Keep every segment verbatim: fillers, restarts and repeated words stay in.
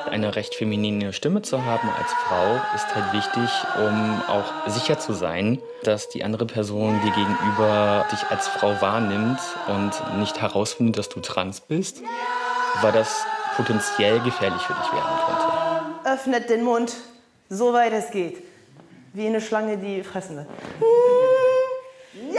Eine recht feminine Stimme zu haben als Frau ist halt wichtig, um auch sicher zu sein, dass die andere Person dir gegenüber dich als Frau wahrnimmt und nicht herausfindet, dass du trans bist, weil das potenziell gefährlich für dich werden könnte. Öffnet den Mund, so weit es geht. Wie eine Schlange, die fressen will. Ja!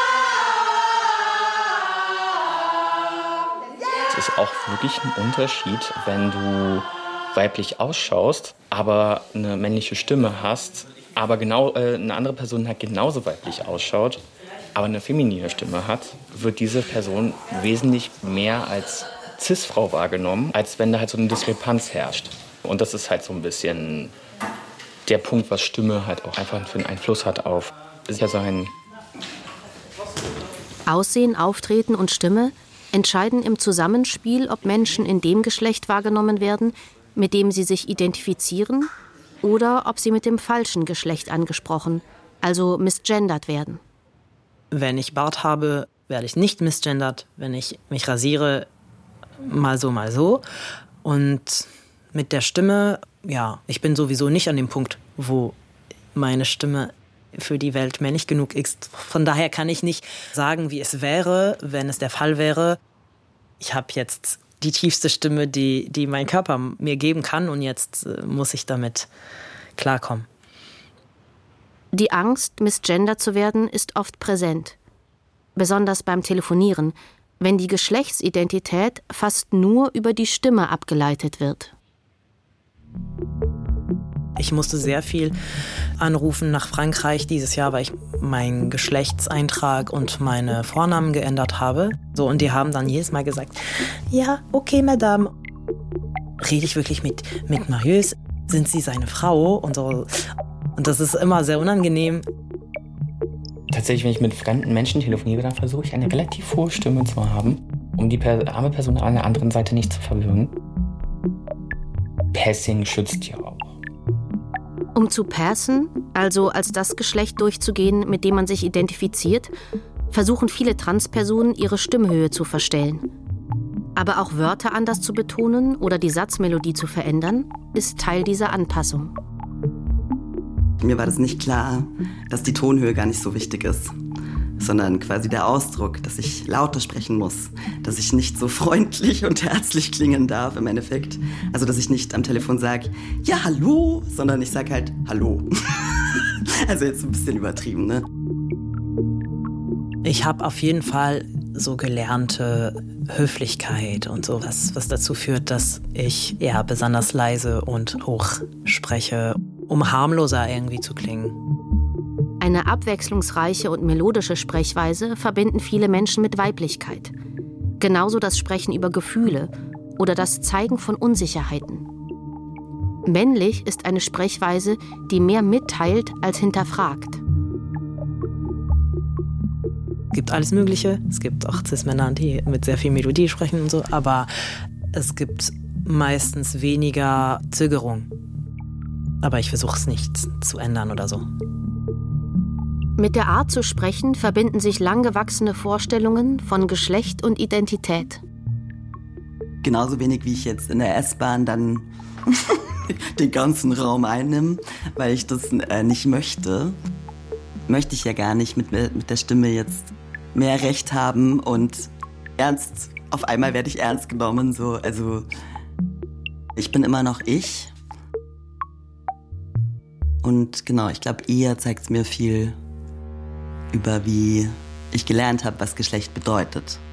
Es ist auch wirklich ein Unterschied, wenn du weiblich ausschaust, aber eine männliche Stimme hast, aber genau äh, eine andere Person halt genauso weiblich ausschaut, aber eine feminine Stimme hat, wird diese Person wesentlich mehr als Cis-Frau wahrgenommen, als wenn da halt so eine Diskrepanz herrscht. Und das ist halt so ein bisschen der Punkt, was Stimme halt auch einfach für einen Einfluss hat auf Sichersein. Aussehen, Auftreten und Stimme entscheiden im Zusammenspiel, ob Menschen in dem Geschlecht wahrgenommen werden, mit dem sie sich identifizieren, oder ob sie mit dem falschen Geschlecht angesprochen, also misgendert werden. Wenn ich Bart habe, werde ich nicht misgendert. Wenn ich mich rasiere, mal so, mal so. Und mit der Stimme, ja, ich bin sowieso nicht an dem Punkt, wo meine Stimme für die Welt männlich genug ist. Von daher kann ich nicht sagen, wie es wäre, wenn es der Fall wäre. Ich habe jetzt die tiefste Stimme, die, die mein Körper mir geben kann, und jetzt äh, muss ich damit klarkommen. Die Angst, misgendert zu werden, ist oft präsent. Besonders beim Telefonieren, wenn die Geschlechtsidentität fast nur über die Stimme abgeleitet wird. Ich musste sehr viel anrufen nach Frankreich dieses Jahr, weil ich meinen Geschlechtseintrag und meine Vornamen geändert habe. So, und die haben dann jedes Mal gesagt, ja, okay, Madame. Rede ich wirklich mit, mit Marius? Sind Sie seine Frau? Und so. Und das ist immer sehr unangenehm. Tatsächlich, wenn ich mit fremden Menschen telefoniere, dann versuche ich eine relativ hohe Stimme zu haben, um die arme Person an der anderen Seite nicht zu verwirren. Passing schützt ja auch. Um zu passen, also als das Geschlecht durchzugehen, mit dem man sich identifiziert, versuchen viele Transpersonen, ihre Stimmhöhe zu verstellen. Aber auch Wörter anders zu betonen oder die Satzmelodie zu verändern, ist Teil dieser Anpassung. Mir war das nicht klar, dass die Tonhöhe gar nicht so wichtig ist, sondern quasi der Ausdruck, dass ich lauter sprechen muss, dass ich nicht so freundlich und herzlich klingen darf im Endeffekt. Also, dass ich nicht am Telefon sage, ja, hallo, sondern ich sage halt, hallo. Also jetzt ein bisschen übertrieben, ne? Ich habe auf jeden Fall so gelernte Höflichkeit und so, was, was dazu führt, dass ich eher besonders leise und hoch spreche, um harmloser irgendwie zu klingen. Eine abwechslungsreiche und melodische Sprechweise verbinden viele Menschen mit Weiblichkeit. Genauso das Sprechen über Gefühle oder das Zeigen von Unsicherheiten. Männlich ist eine Sprechweise, die mehr mitteilt als hinterfragt. Es gibt alles Mögliche. Es gibt auch Cis-Männer, die mit sehr viel Melodie sprechen und so, aber es gibt meistens weniger Zögerung. Aber ich versuche es nicht zu ändern oder so. Mit der Art zu sprechen verbinden sich langgewachsene Vorstellungen von Geschlecht und Identität. Genauso wenig wie ich jetzt in der S-Bahn dann den ganzen Raum einnehme, weil ich das äh, nicht möchte, möchte ich ja gar nicht mit, mit der Stimme jetzt mehr Recht haben und ernst, auf einmal werde ich ernst genommen. So. Also ich bin immer noch ich. Und genau, ich glaube, eher zeigt es mir viel über, wie ich gelernt habe, was Geschlecht bedeutet.